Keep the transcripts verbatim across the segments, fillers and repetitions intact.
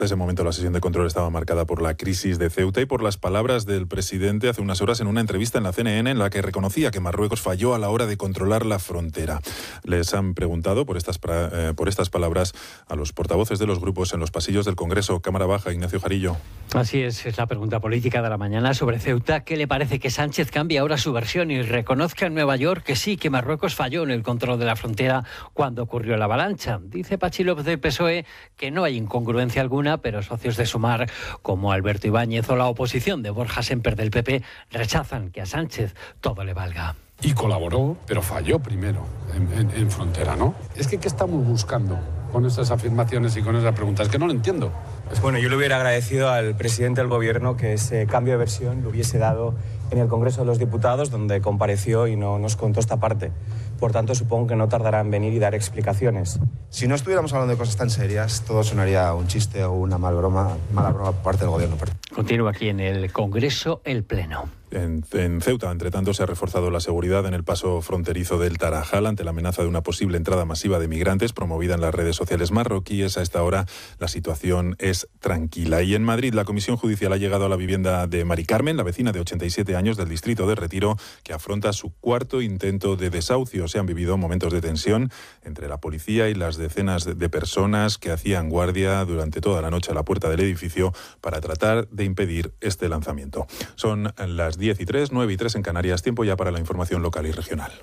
Desde ese momento la sesión de control estaba marcada por la crisis de Ceuta y por las palabras del presidente hace unas horas en una entrevista en la C N N en la que reconocía que Marruecos falló a la hora de controlar la frontera. Les han preguntado por estas, eh, por estas palabras a los portavoces de los grupos en los pasillos del Congreso. Cámara Baja, Ignacio Jarillo. Así es, es la pregunta política de la mañana sobre Ceuta. ¿Qué le parece que Sánchez cambie ahora su versión y reconozca en Nueva York que sí, que Marruecos falló en el control de la frontera cuando ocurrió la avalancha? Dice Pachi López del P S O E que no hay incongruencia alguna, pero socios de Sumar como Alberto Ibáñez o la oposición de Borja Semper del P P rechazan que a Sánchez todo le valga. Y colaboró, pero falló primero en, en, en frontera, ¿no? Es que ¿qué estamos buscando con esas afirmaciones y con esas preguntas? Es que no lo entiendo. Bueno, yo le hubiera agradecido al presidente del Gobierno que ese cambio de versión lo hubiese dado en el Congreso de los Diputados, donde compareció y no nos contó esta parte. Por tanto, supongo que no tardará en venir y dar explicaciones. Si no estuviéramos hablando de cosas tan serias, todo sonaría un chiste o una mal broma, mala broma por parte del Gobierno. Continúa aquí en el Congreso el Pleno. En, en Ceuta, entre tanto, se ha reforzado la seguridad en el paso fronterizo del Tarajal ante la amenaza de una posible entrada masiva de migrantes promovida en las redes sociales marroquíes. A esta hora la situación es tranquila. Y en Madrid, la Comisión Judicial ha llegado a la vivienda de Mari Carmen, la vecina de ochenta y siete años del distrito de Retiro, que afronta su cuarto intento de desahucio. Se han vivido momentos de tensión entre la policía y las decenas de personas que hacían guardia durante toda la noche a la puerta del edificio para tratar de impedir este lanzamiento. Son las diez y tres, nueve y tres en Canarias. Tiempo ya para la información local y regional.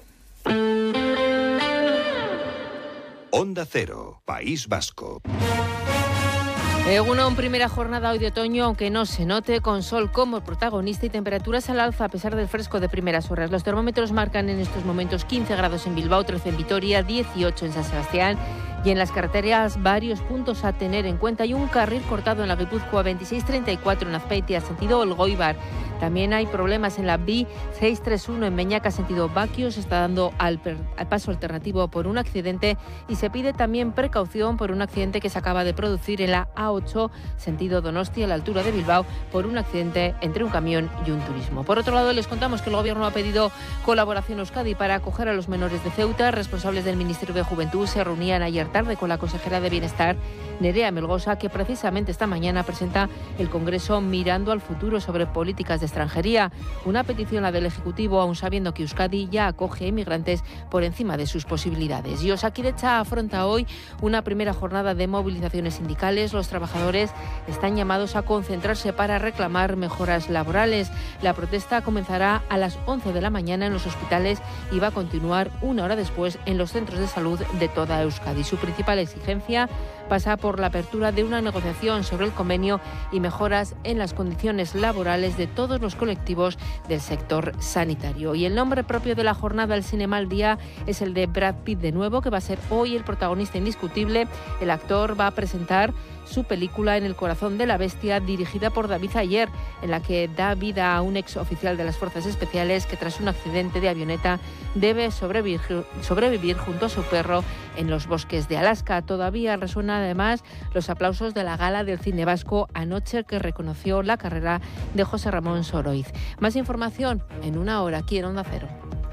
Onda Cero, País Vasco. Egunon, primera jornada hoy de otoño, aunque no se note, con sol como protagonista y temperaturas al alza a pesar del fresco de primeras horas. Los termómetros marcan en estos momentos quince grados en Bilbao, trece en Vitoria, dieciocho en San Sebastián. Y en las carreteras varios puntos a tener en cuenta. Hay un carril cortado en la Guipúzcoa veintiséis treinta y cuatro en Azpeitia, sentido Olgoibar. También hay problemas en la B seiscientos treinta y uno en Meñaca, sentido Baquio. Se está dando al, per, al paso alternativo por un accidente y se pide también precaución por un accidente que se acaba de producir en la A ocho, sentido Donostia, a la altura de Bilbao, por un accidente entre un camión y un turismo. Por otro lado, les contamos que el Gobierno ha pedido colaboración a Euskadi para acoger a los menores de Ceuta. Responsables del Ministerio de Juventud se reunían ayer tarde con la consejera de Bienestar, Nerea Melgosa, que precisamente esta mañana presenta el Congreso Mirando al Futuro sobre políticas de extranjería. Una petición la del Ejecutivo, aun sabiendo que Euskadi ya acoge a inmigrantes por encima de sus posibilidades. Y Osakidetza afronta hoy una primera jornada de movilizaciones sindicales. Los trabajadores están llamados a concentrarse para reclamar mejoras laborales. La protesta comenzará a las once de la mañana en los hospitales y va a continuar una hora después en los centros de salud de toda Euskadi. Su principal exigencia pasa por la apertura de una negociación sobre el convenio y mejoras en las condiciones laborales de todos los colectivos del sector sanitario. Y el nombre propio de la jornada del Cinema al Día es el de Brad Pitt de nuevo, que va a ser hoy el protagonista indiscutible. El actor va a presentar su película En el corazón de la bestia, dirigida por David Ayer, en la que da vida a un ex oficial de las Fuerzas Especiales que tras un accidente de avioneta debe sobrevivir, sobrevivir junto a su perro en los bosques de Alaska. Todavía resuenan además los aplausos de la gala del cine vasco anoche, que reconoció la carrera de José Ramón Soroiz. Más información en una hora aquí en Onda Cero.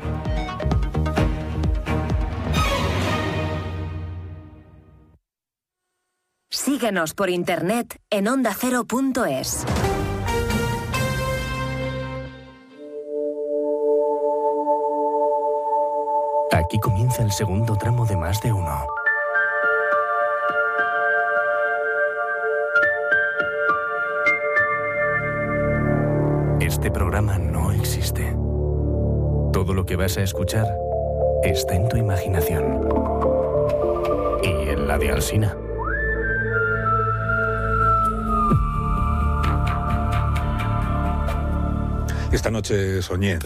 Síguenos por internet en onda cero punto es. Aquí comienza el segundo tramo de Más de Uno. Este programa no existe. Todo lo que vas a escuchar está en tu imaginación. Y en la de Alsina. Esta noche soñé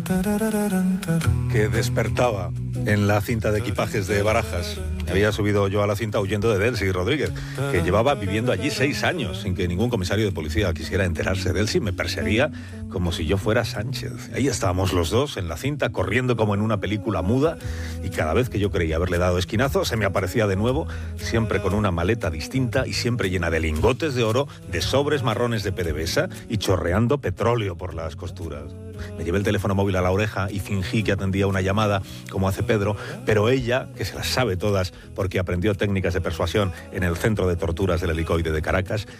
que despertaba en la cinta de equipajes de Barajas. Me había subido yo a la cinta huyendo de Delcy Rodríguez, que llevaba viviendo allí seis años sin que ningún comisario de policía quisiera enterarse de él. Sí, me perseguía como si yo fuera Sánchez. Ahí estábamos los dos en la cinta, corriendo como en una película muda, y cada vez que yo creía haberle dado esquinazo, se me aparecía de nuevo, siempre con una maleta distinta y siempre llena de lingotes de oro, de sobres marrones de P D V S A y chorreando petróleo por las costuras. me llevé el teléfono móvil a la oreja y fingí que atendía una llamada, como hace Pedro, pero ella, que se las sabe todas porque aprendió técnicas de persuasión en el centro de torturas del Helicoide de Caracas,